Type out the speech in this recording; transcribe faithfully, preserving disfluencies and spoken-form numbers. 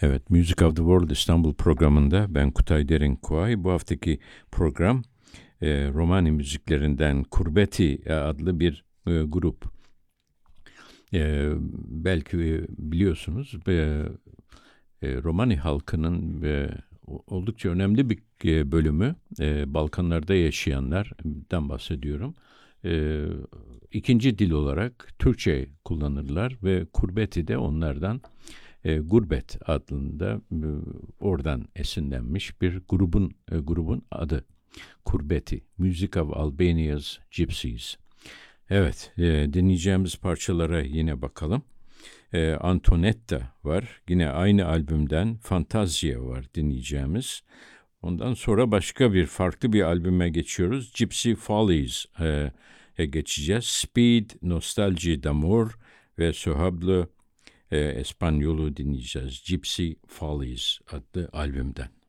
Evet, Music of the World İstanbul programında ben Kutay Derinkuay. Bu haftaki program e, Romani müziklerinden Kurbeti adlı bir e, grup. E, belki biliyorsunuz e, e, Romani halkının e, oldukça önemli bir e, bölümü e, Balkanlarda yaşayanlardan bahsediyorum. E, ikinci dil olarak Türkçe kullanırlar ve Kurbeti de onlardan e, Gurbet adında e, oradan esinlenmiş bir grubun e, grubun adı Kurbeti. Music of Albania's Gypsies. Evet, e, dinleyeceğimiz parçalara yine bakalım. E, Antonetta var. Yine aynı albümden Fantazia var dinleyeceğimiz. Ondan sonra başka bir farklı bir albüme geçiyoruz. Gypsy Follies e, e, geçeceğiz. Speed, Nostalgie d'Amour ve Sohablo e, Espanyol'u dinleyeceğiz. Gypsy Follies adlı albümden.